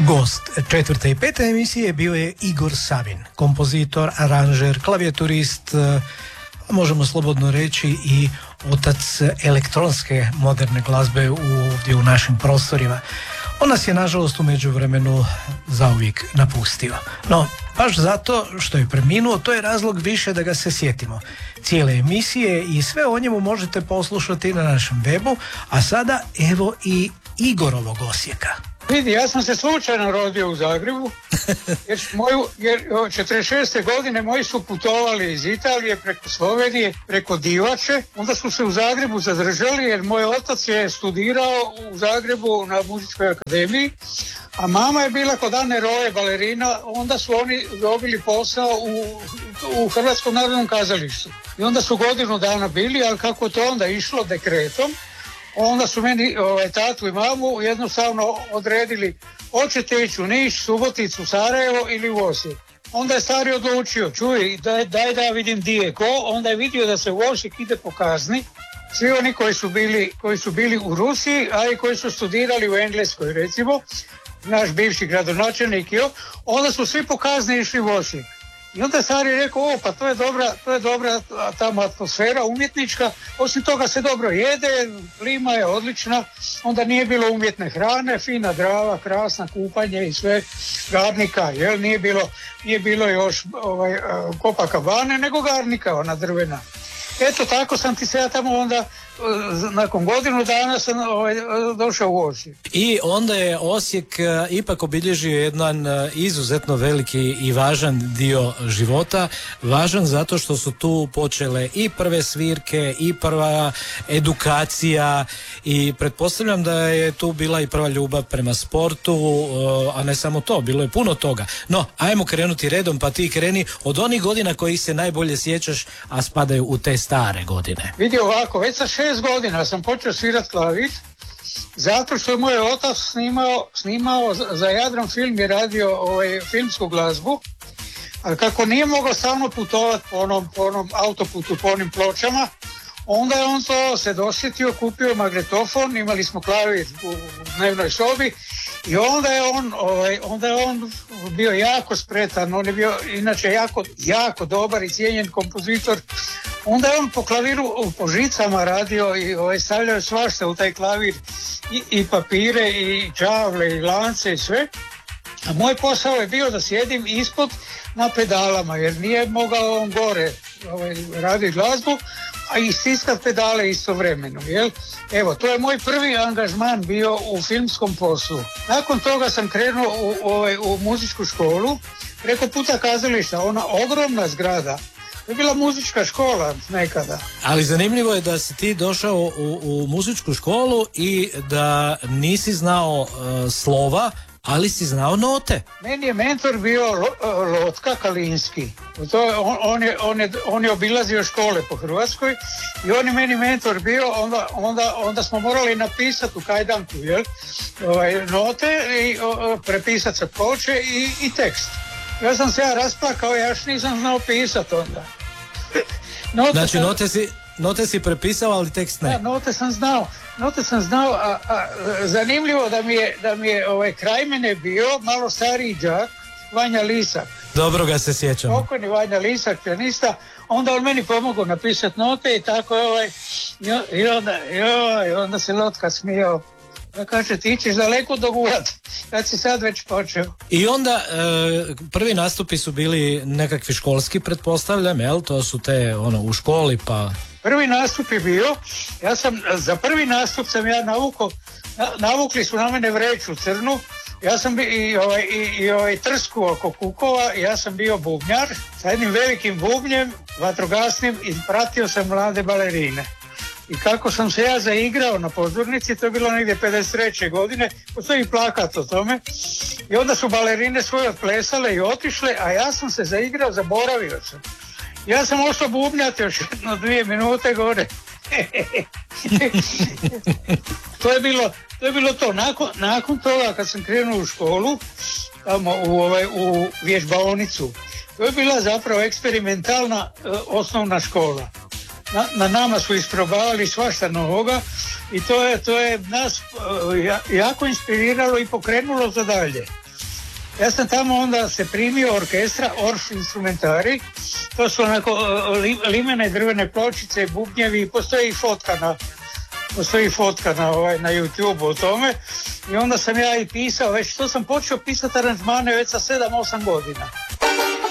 Gost četvrte i pete emisije bio je Igor Savin, kompozitor, aranžer, klavijaturist, možemo slobodno reći i otac elektronske moderne glazbe ovdje u našim prostorima. On nas je nažalost u međuvremenu zauvijek napustio. No, baš zato što je preminuo, to je razlog više da ga se sjetimo. Cijele emisije i sve o njemu možete poslušati na našem webu, a sada evo i Igorovog Osijeka. Vidi, ja sam se slučajno rodio u Zagrebu, jer 46. godine moji su putovali iz Italije preko Slovenije, preko Divače, onda su se u Zagrebu zadržali jer moj otac je studirao u Zagrebu na muzičkoj akademiji, a mama je bila kod Ane Roje balerina, onda su oni dobili posao u Hrvatskom narodnom kazalištu. I onda su godinu dana bili, ali kako to onda išlo dekretom, onda su meni tatu i mamu jednostavno odredili hoćete ići u Niš, Suboticu, Sarajevo ili u Osijek. Onda je stari odlučio, čuj, daj da vidim di je ko, onda je vidio da se u Osijek ide po kazni. Svi oni koji su bili u Rusiji, a i koji su studirali u Engleskoj, recimo, naš bivši gradonačelnik, onda su svi po kazni išli u Osijek. I onda je stari rekao, pa to je dobra tamo atmosfera umjetnička, osim toga se dobro jede, klima je odlična, onda nije bilo umjetne hrane, fina Drava, krasna, kupanje i sve, Garnika, jel, nije bilo još Copacabane, nego Garnika, ona drvena. Eto, tako sam ti se ja tamo onda, nakon godinu dana sam došao u Osijek. I onda je Osijek ipak obilježio jedan izuzetno veliki i važan dio života, važan zato što su tu počele i prve svirke i prva edukacija i pretpostavljam da je tu bila i prva ljubav prema sportu, a ne samo to, bilo je puno toga. No, ajmo krenuti redom, pa ti kreni od onih godina kojih se najbolje sjećaš, a spadaju u te stare godine. Vidi ovako, već sa 6 godina sam počeo svirati klavir, zato što je moj otac snimao za Jadran film i radio filmsku glazbu, ali kako nije mogao stalno putovati po onom autoputu, po onim pločama, onda je on to se dosjetio, kupio magnetofon, imali smo klavir u dnevnoj sobi i onda je on bio jako spretan, on je bio inače jako dobar i cijenjen kompozitor. Onda je on po klaviru, po žicama radio i stavljao svašta u taj klavir, i papire, i čavle, i lance, i sve. A moj posao je bio da sjedim ispod na pedalama, jer nije mogao on gore raditi glazbu, a i stiskati pedale istovremeno, jel? Evo, to je moj prvi angažman bio u filmskom poslu. Nakon toga sam krenuo u muzičku školu, preko puta kazališta, ona ogromna zgrada. To je bila muzička škola nekada. Ali zanimljivo je da si ti došao u muzičku školu i da nisi znao slova, ali si znao note. Meni je mentor bio Lotka Kalinski. On je obilazio škole po Hrvatskoj i on je meni mentor bio, onda smo morali napisati u kajdanku, jel? Note i prepisati sa ploče i tekst. Ja sam se rasplakao, ja još nisam znao pisati onda. Znači note si prepisao, ali tekst ne. Da, note sam znao, a zanimljivo da mi je kraj mene bio malo stariji đak, Vanja Lisak. Dobro ga se sjećam. Pokojni Vanja Lisak, pijanista, onda on meni pomogao napisati note i tako i onda se Lotka smijao. Da kaže, ti ćeš daleko dogurat, kad si sad već počeo. I onda prvi nastupi su bili nekakvi školski, pretpostavljam, jel? To su te u školi pa... Prvi nastup je bio, za prvi nastup sam ja navukli su na mene vreću crnu, ja sam i trsku oko kukova, ja sam bio bubnjar sa jednim velikim bubnjem, vatrogasnim, i pratio sam mlade balerine. I kako sam se ja zaigrao na pozornici, to je bilo negdje 53. godine, postoji plakat o tome, i onda su balerine svoje otplesale i otišle, a ja sam se zaigrao, zaboravio sam. Ja sam ostao bubnjati još 1-2 minute gore. To je bilo to. Nakon toga kad sam krenuo u školu, tamo u vježbaonicu, to je bila zapravo eksperimentalna osnovna škola. Na nama su isprobavali svašta novoga i to je nas jako inspiriralo i pokrenulo za dalje. Ja sam tamo onda se primio orkestra Orff Instrumentari, to su onako limene drvene pločice, bubnjevi, postoji fotka na YouTube o tome i onda sam ja i pisao, već to sam počeo pisati aranžmane već sa 7-8 godina.